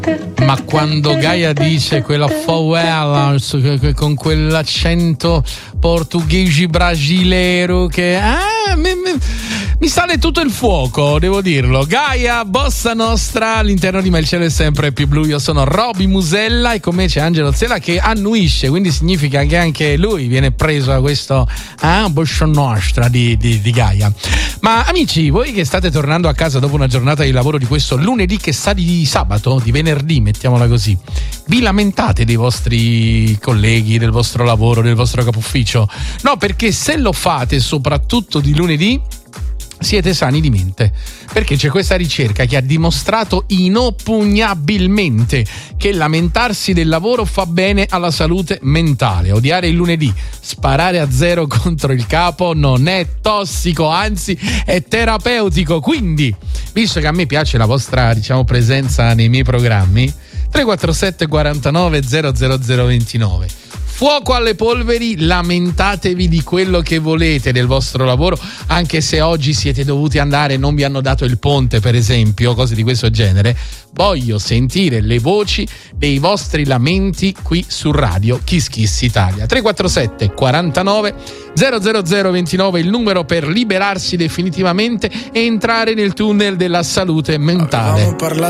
Ma quando Gaia dice quella favela con quell'accento portoghese brasilero che mi sale tutto il fuoco, devo dirlo. Gaia, Bossa Nostra, all'interno di Ma il cielo è sempre più blu. Io sono Roby Musella e con me c'è Angelo Zela che annuisce, quindi significa che anche lui viene preso da questo Bossa Nostra di Gaia. Ma amici, voi che state tornando a casa dopo una giornata di lavoro di questo lunedì che sa di sabato, di venerdì, mettiamola così, vi lamentate dei vostri colleghi, del vostro lavoro, del vostro capo ufficio? No, perché se lo fate soprattutto di lunedì siete sani di mente, perché c'è questa ricerca che ha dimostrato inoppugnabilmente che lamentarsi del lavoro fa bene alla salute mentale. Odiare il lunedì, sparare a zero contro il capo non è tossico, anzi è terapeutico. Quindi, visto che a me piace la vostra, presenza nei miei programmi, 347 49 00029. Fuoco alle polveri, lamentatevi di quello che volete del vostro lavoro, anche se oggi siete dovuti andare e non vi hanno dato il ponte, per esempio, cose di questo genere. Voglio sentire le voci dei vostri lamenti qui su Radio Kiss Italia. 347 49 00029 il numero per liberarsi definitivamente e entrare nel tunnel della salute mentale.